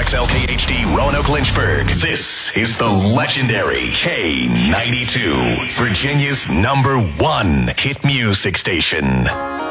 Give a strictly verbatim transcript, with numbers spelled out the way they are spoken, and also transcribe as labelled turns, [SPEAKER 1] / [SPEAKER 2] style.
[SPEAKER 1] X L K H D Roanoke Lynchburg. This is the legendary K ninety-two, Virginia's number one hit music station.